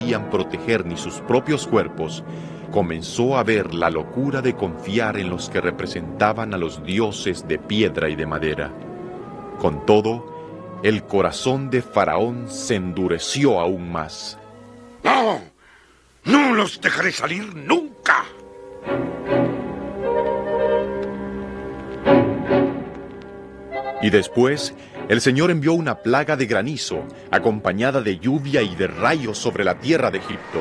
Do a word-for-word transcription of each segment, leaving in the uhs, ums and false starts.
podían proteger ni sus propios cuerpos, comenzó a ver la locura de confiar en los que representaban a los dioses de piedra y de madera. Con todo, el corazón de Faraón se endureció aún más. ¡No! ¡No los dejaré salir nunca! Y después, el Señor envió una plaga de granizo, acompañada de lluvia y de rayos sobre la tierra de Egipto.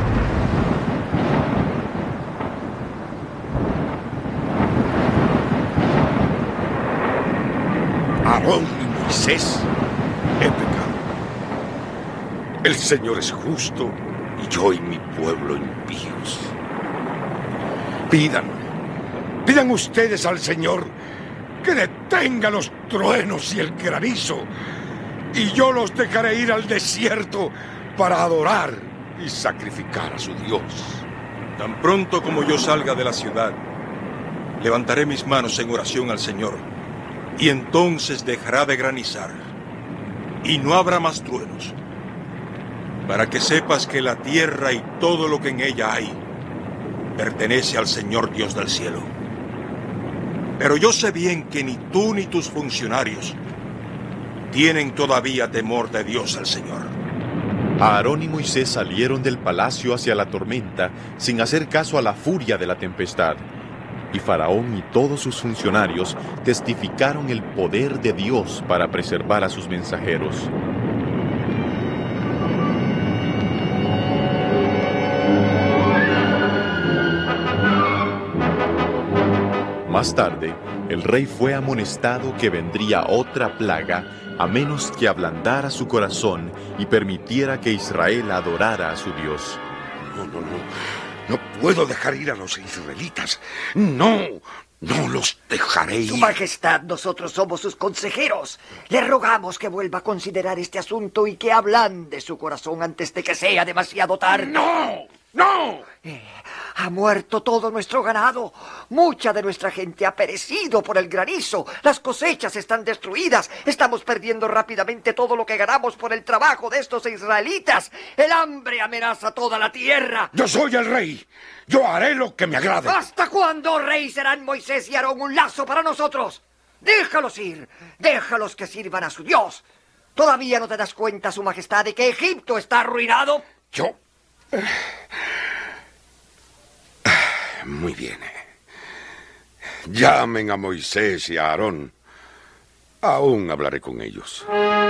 Aarón y Moisés, he pecado. El Señor es justo y yo y mi pueblo impíos. Pidan, pidan ustedes al Señor que detenga los truenos y el granizo, y yo los dejaré ir al desierto para adorar y sacrificar a su Dios. Tan pronto como yo salga de la ciudad, levantaré mis manos en oración al Señor, y entonces dejará de granizar, y no habrá más truenos, para que sepas que la tierra y todo lo que en ella hay pertenece al Señor Dios del cielo. Pero yo sé bien que ni tú ni tus funcionarios tienen todavía temor de Dios el Señor. Aarón y Moisés salieron del palacio hacia la tormenta sin hacer caso a la furia de la tempestad. Y Faraón y todos sus funcionarios testificaron el poder de Dios para preservar a sus mensajeros. Más tarde, el rey fue amonestado que vendría otra plaga, a menos que ablandara su corazón y permitiera que Israel adorara a su Dios. No, no, no. No puedo dejar ir a los israelitas. No, no los dejaré ir. Su Majestad, nosotros somos sus consejeros. Le rogamos que vuelva a considerar este asunto y que ablande su corazón antes de que sea demasiado tarde. ¡No! ¡No! Eh, ha muerto todo nuestro ganado. Mucha de nuestra gente ha perecido por el granizo. Las cosechas están destruidas. Estamos perdiendo rápidamente todo lo que ganamos por el trabajo de estos israelitas. El hambre amenaza toda la tierra. Yo soy el rey. Yo haré lo que me agrade. ¿Hasta cuándo, rey, serán Moisés y Aarón un lazo para nosotros? Déjalos ir. Déjalos que sirvan a su Dios. ¿Todavía no te das cuenta, Su Majestad, de que Egipto está arruinado? Yo... Muy bien. Llamen a Moisés y a Aarón. Aún hablaré con ellos.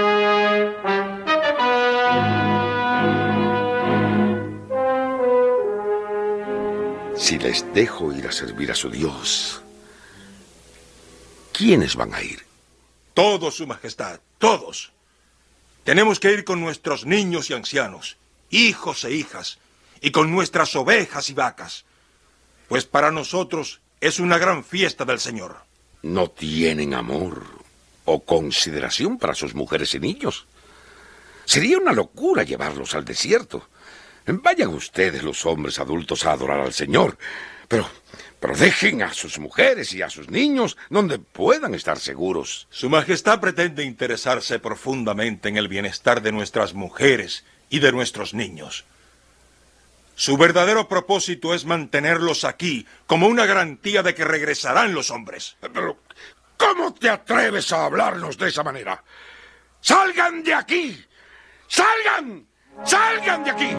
Si les dejo ir a servir a su Dios, ¿quiénes van a ir? Todos, Su Majestad, todos. Tenemos que ir con nuestros niños y ancianos, hijos e hijas, y con nuestras ovejas y vacas, pues para nosotros es una gran fiesta del Señor. ¿No tienen amor o consideración para sus mujeres y niños? Sería una locura llevarlos al desierto. Vayan ustedes, los hombres adultos, a adorar al Señor, pero, pero dejen a sus mujeres y a sus niños donde puedan estar seguros. Su Majestad pretende interesarse profundamente en el bienestar de nuestras mujeres y de nuestros niños. Su verdadero propósito es mantenerlos aquí como una garantía de que regresarán los hombres. Pero, ¿cómo te atreves a hablarnos de esa manera? ¡Salgan de aquí! ¡Salgan! ¡Salgan de aquí!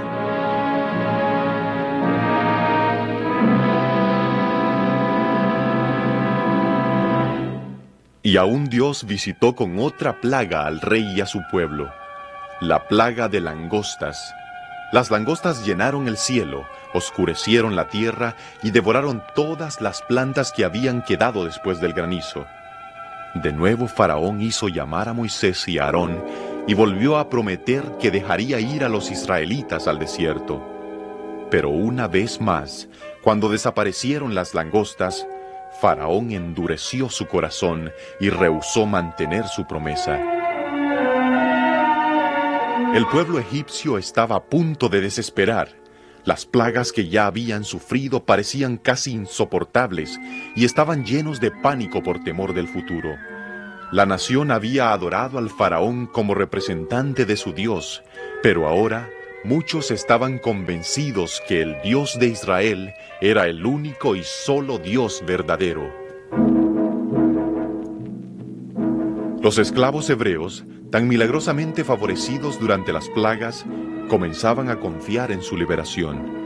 Y aún Dios visitó con otra plaga al rey y a su pueblo, la plaga de langostas. Las langostas llenaron el cielo, oscurecieron la tierra y devoraron todas las plantas que habían quedado después del granizo. De nuevo Faraón hizo llamar a Moisés y a Aarón y volvió a prometer que dejaría ir a los israelitas al desierto. Pero una vez más, cuando desaparecieron las langostas, Faraón endureció su corazón y rehusó mantener su promesa. El pueblo egipcio estaba a punto de desesperar. Las plagas que ya habían sufrido parecían casi insoportables y estaban llenos de pánico por temor del futuro. La nación había adorado al faraón como representante de su Dios, pero ahora Muchos estaban convencidos que el Dios de Israel era el único y solo Dios verdadero. Los esclavos hebreos, tan milagrosamente favorecidos durante las plagas, comenzaban a confiar en su liberación.